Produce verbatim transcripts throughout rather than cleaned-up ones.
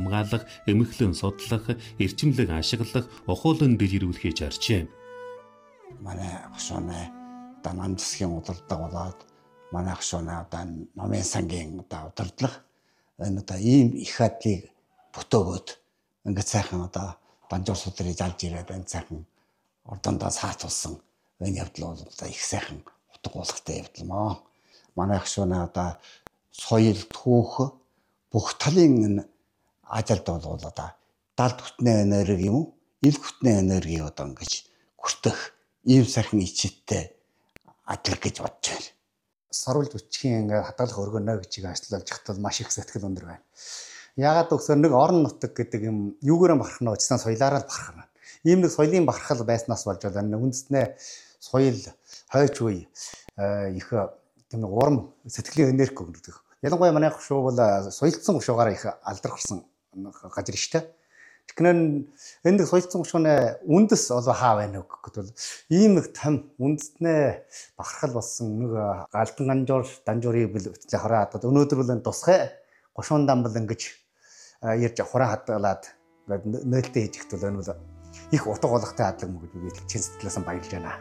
хамгаалах, эмхлэн судлах, эрчимлэг ашиглах, ухуулан дэлгэрүүлэхээ зарчээ. Манай агшуунаа одоо нам засгийн удирдаг болоод манай агшуунаа одоо номын сангийн одоо удирдлага энэ одоо ийм их хадлыг бүтөөгөөд ингээд сайхан одоо банжуур судрыг залж ирээд энэ сайхан ордондоо саатуулсан энэ явдал бол одоо их сайхан утга уулахтай явдал маа. Манай агшуунаа одоо соёл түүх бүх талын энэ ажилд бол одоо далд бүтнээ энерги юм уу? Ил бүтнээ энерги одоо ингэж хүртэх ийм сайхан ичэттэй адлаг гэж бодож байна. Сурвалж бичгийн ингээ хадгалах өргөнөө гэж ажиллаж хатвал маш их сэтгэл өндөр байна. Яагаад гэвэл нэг орон нутаг гэдэг юм юугаараа бахарх нь очсон соёлаараа бахархна. Ийм нэг соёлын бахархал байснаас болж байна. Үндэснээ соёл хойч үе их тийм нэг урам сэтгэлийн энерги өгдөг. Ялангуяа манай гушуу бол соёлцсон гушуугаараа их алдархсан газар шүү дээ. Тэгэхээр энэ соёлцсон гушууны үндэс олоо хаа байна вэ гэвэл ийм нэг там үндэснээ бахархал болсон нэг галдан ганжуур данжуурыг бэлтгэл хороо хадгаад өнөөдөр бол энэ тусгай гушуун дам бол ингэж ярьж хороо хадгалаад нээлттэй хийж ихтэл энэ бол их утга болгохтой адлаг мөгөд би чин сэтгэлээс баярлж байна.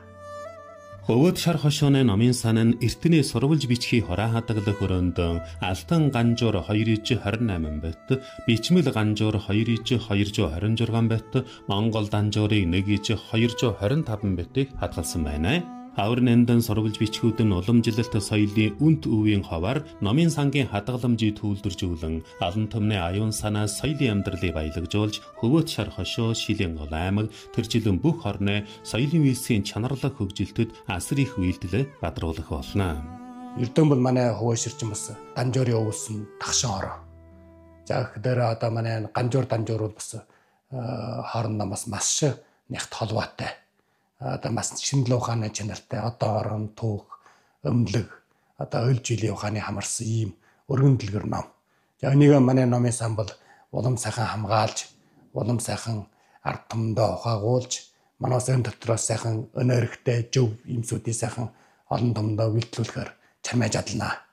Хөвөд шар хошооны номын сан нь эртний сурвалж бичгийн хороо хадгалах өрөөнд алтан ганжуур хоёр двадцать восемь бат, бичмэл ганжуур хоёр двести двадцать шесть бат, Монгол данжуурыг нэг двести двадцать пять батыг хадгалсан байна. Авар нэндан сурвалж бичгүүд нь уламжлалт соёлын үнэт өвийн ховаар номын сангийн хадгаламжийг түүлдэржүүлэн алан түмний аюун санаас соёлын амьдралыг баялагжуулж Хөвөд шар хошоо Шилэн гол аймаг тэржилэн бүх орны соёлын үйлсийн чанарлах хөгжилтөд асар их үйлдэл бадруулах болно. Эрдэн бол манай Хөвөө ширчин бас данжуурын өвсөн тагшин ороо. За гэхээр одоо манай ганжуур данжуур бол бас хоорондоо бас маш нэгт холбоотой. Одоо бас шинэлэг ухааны чанартай одоо орон түүх өмлөг одоо ойл жилийн ухааны хамарсан ийм өргөн дэлгэр ном. За энийг манай номын сан бол улам сайхан хамгаалж, улам сайхан ард түмэндээ ухаагуулж, манай сан дотроос сайхан өнөөрхтэй зөв юмсуудыг сайхан олон түмэндээ үйлдвэрлэхээр чармайж адлана.